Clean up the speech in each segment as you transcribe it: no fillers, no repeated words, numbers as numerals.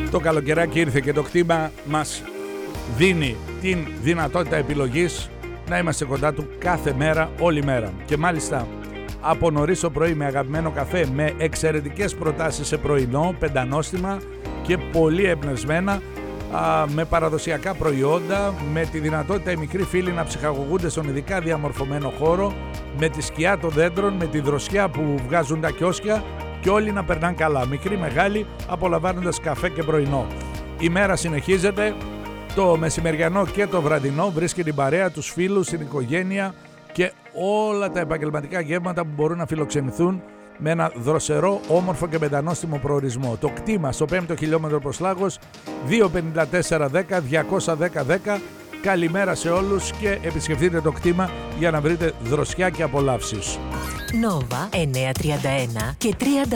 Το καλοκαιράκι ήρθε και το κτήμα μας δίνει την δυνατότητα επιλογής να είμαστε κοντά του κάθε μέρα, όλη μέρα. Και μάλιστα από νωρίς το πρωί με αγαπημένο καφέ, με εξαιρετικές προτάσεις σε πρωινό, πεντανόστιμα και πολύ εμπνευσμένα, με παραδοσιακά προϊόντα, με τη δυνατότητα οι μικροί φίλοι να ψυχαγωγούνται στον ειδικά διαμορφωμένο χώρο, με τη σκιά των δέντρων, με τη δροσιά που βγάζουν τα κιόσκια και όλοι να περνάνε καλά, μικροί μεγάλοι, απολαμβάνοντας καφέ και πρωινό. Η μέρα συνεχίζεται, το μεσημεριανό και το βραδινό βρίσκει την παρέα, τους φίλους, την οικογένεια και όλα τα επαγγελματικά γεύματα που μπορούν να φιλοξενηθούν με ένα δροσερό, όμορφο και πεντανόστιμο προορισμό. Το κτήμα στο 5ο χιλιόμετρο προς Λάγος, 25410 21010. Καλημέρα σε όλους και επισκεφτείτε το κτήμα για να βρείτε δροσιά και απολαύσεις. Nova 931 και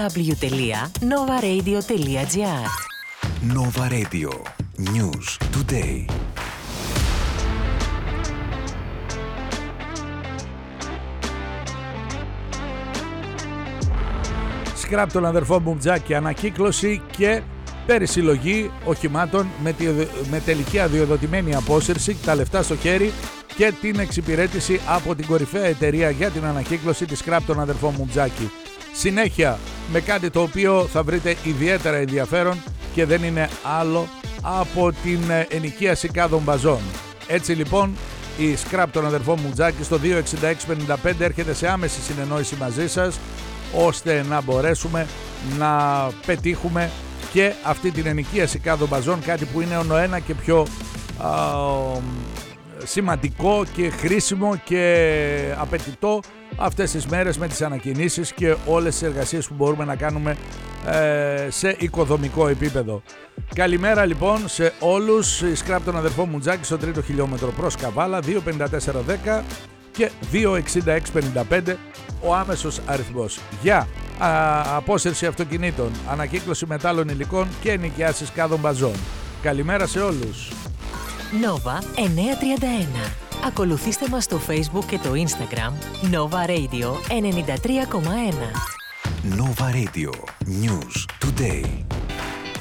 www.novaradio.gr. Nova Radio. News Today. Σκράπ τον αδερφό Μπουμτζάκη, ανακύκλωση και περισυλλογή οχημάτων με τελική αδειοδοτημένη απόσυρση, τα λεφτά στο χέρι και την εξυπηρέτηση από την κορυφαία εταιρεία για την ανακύκλωση της Σκράπ τον αδερφό Μπουμτζάκη. Συνέχεια με κάτι το οποίο θα βρείτε ιδιαίτερα ενδιαφέρον και δεν είναι άλλο από την ενοικίαση κάδων μπαζών. Έτσι λοιπόν η Σκράπ των αδερφών Μπουμτζάκη στο 26655 έρχεται σε άμεση συνεννόηση μαζί σας, ώστε να μπορέσουμε να πετύχουμε και αυτή την ενοικίαση κάδων μπαζών, κάτι που είναι ono ένα και πιο σημαντικό και χρήσιμο και απαιτητό αυτές τις μέρες με τις ανακοινήσεις και όλες τις εργασίες που μπορούμε να κάνουμε σε οικοδομικό επίπεδο. Καλημέρα λοιπόν σε όλους. Η Σκράπ των αδερφών Μπουμτζάκη στο 3ο χιλιόμετρο προς Καβάλα, 25410 και 26655 ο άμεσος αριθμός για απόσυρση αυτοκινήτων, ανακύκλωση μετάλλων υλικών και ενοικιάσεις κάδων μπαζών. Καλημέρα σε όλους. Nova 931. Ακολουθήστε μας στο Facebook και το Instagram Nova Radio 93,1. Nova Radio. News Today.